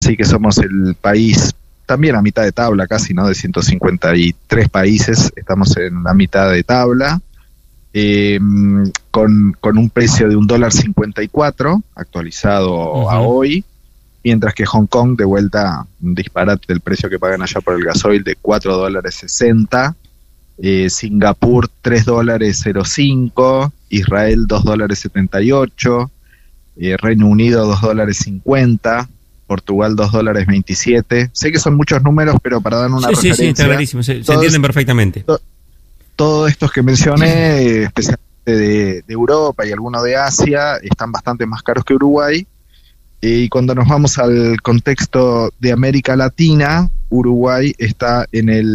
Así que somos el país también a mitad de tabla casi, ¿no? De 153 países, estamos en la mitad de tabla, con un precio de $1.54, actualizado a hoy, mientras que Hong Kong, de vuelta, un disparate del precio que pagan allá por el gasoil de $4.60, Singapur $3.05, Israel $2.78, Reino Unido $2.50, Portugal $2.27. Sé que son muchos números, pero para dar una referencia... Sí, está clarísimo, se entienden perfectamente. Todos estos que mencioné, especialmente de Europa y algunos de Asia, están bastante más caros que Uruguay. Y cuando nos vamos al contexto de América Latina, Uruguay está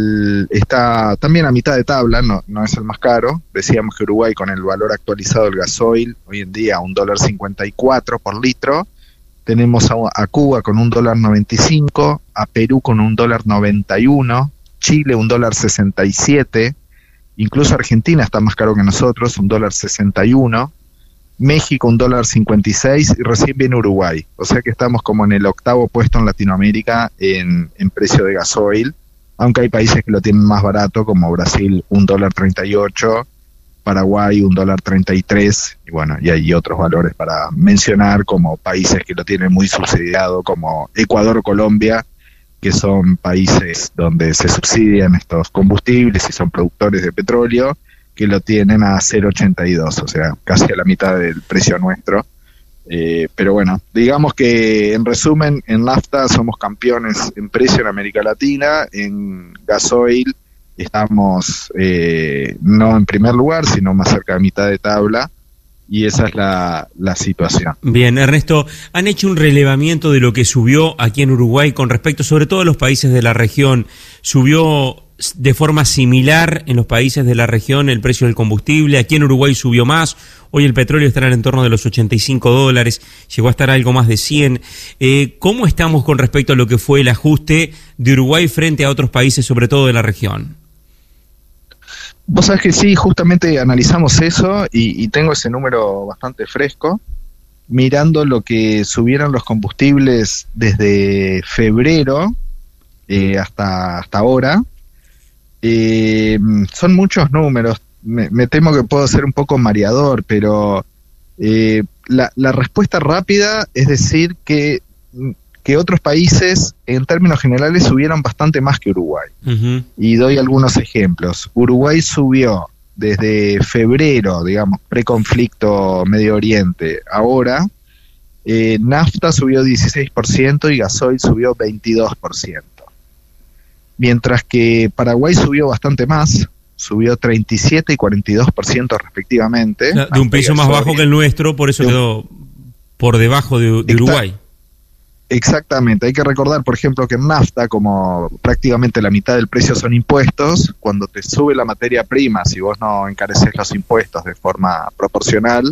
también a mitad de tabla, no es el más caro. Decíamos que Uruguay, con el valor actualizado del gasoil, hoy en día $1.54 por litro. Tenemos a Cuba con $1.95, a Perú con $1.91, Chile $1.67, incluso Argentina está más caro que nosotros, $1.61, México $1.56 y recién viene Uruguay. O sea que estamos como en el 8º puesto en Latinoamérica en precio de gasoil, aunque hay países que lo tienen más barato, como Brasil $1.38, Paraguay $1.33, y bueno, y hay otros valores para mencionar, como países que lo tienen muy subsidiado, como Ecuador o Colombia, que son países donde se subsidian estos combustibles y son productores de petróleo, que lo tienen a 0.82, o sea, casi a la mitad del precio nuestro. Pero bueno, digamos que en resumen, en nafta somos campeones en precio en América Latina, en gasoil estamos no en primer lugar, sino más cerca de mitad de tabla, y esa es la situación. Bien, Ernesto, ¿han hecho un relevamiento de lo que subió aquí en Uruguay con respecto, sobre todo a los países de la región? ¿Subió de forma similar en los países de la región el precio del combustible? Aquí en Uruguay subió más, hoy el petróleo está en el entorno de los $85, llegó a estar algo más de 100. ¿Cómo estamos con respecto a lo que fue el ajuste de Uruguay frente a otros países, sobre todo de la región? Vos sabés que sí, justamente analizamos eso y tengo ese número bastante fresco, mirando lo que subieron los combustibles desde febrero hasta ahora. Son muchos números, me temo que puedo ser un poco mareador, pero la respuesta rápida es decir que otros países en términos generales subieron bastante más que Uruguay. Uh-huh. Y doy algunos ejemplos. Uruguay subió desde febrero, digamos, preconflicto Medio Oriente, ahora, nafta subió 16% y gasoil subió 22%. Mientras que Paraguay subió bastante más, subió 37 y 42% respectivamente. De un piso más bajo que el nuestro, por eso quedó por debajo de Uruguay. Exactamente, hay que recordar, por ejemplo, que en nafta, como prácticamente la mitad del precio son impuestos, cuando te sube la materia prima, si vos no encareces los impuestos de forma proporcional,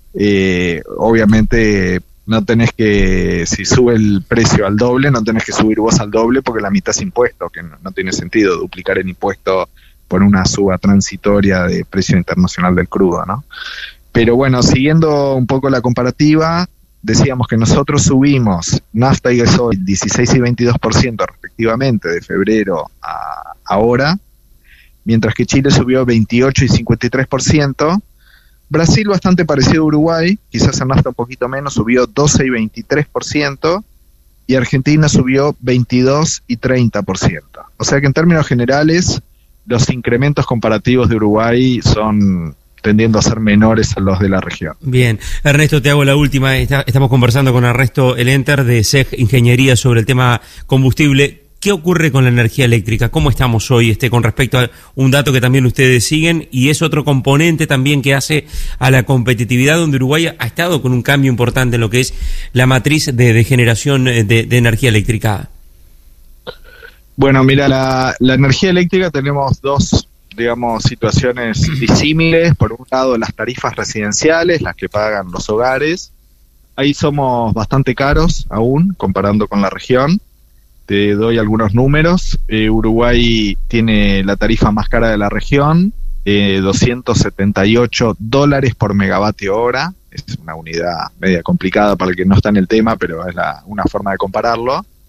obviamente no tenés que, si sube el precio al doble, no tenés que subir vos al doble porque la mitad es impuesto, que no tiene sentido duplicar el impuesto por una suba transitoria de precio internacional del crudo, ¿no? Pero bueno, siguiendo un poco la comparativa, decíamos que nosotros subimos nafta y gasoil 16 y 22% respectivamente de febrero a ahora, mientras que Chile subió 28 y 53%, Brasil bastante parecido a Uruguay, quizás en nafta un poquito menos, subió 12 y 23%, y Argentina subió 22 y 30%. O sea que en términos generales, los incrementos comparativos de Uruguay son tendiendo a ser menores a los de la región. Bien, Ernesto, te hago la última. Estamos conversando con Ernesto Elenter de SEG Ingeniería sobre el tema combustible. ¿Qué ocurre con la energía eléctrica? ¿Cómo estamos hoy con respecto a un dato que también ustedes siguen? Y es otro componente también que hace a la competitividad, donde Uruguay ha estado con un cambio importante en lo que es la matriz de generación de energía eléctrica. Bueno, mira, la energía eléctrica tenemos dos, digamos, situaciones disímiles. Por un lado, las tarifas residenciales, las que pagan los hogares. Ahí somos bastante caros aún, comparando con la región. Te doy algunos números. Uruguay tiene la tarifa más cara de la región, $278 por megavatio hora. Es una unidad media complicada para el que no está en el tema, pero es una forma de compararlo.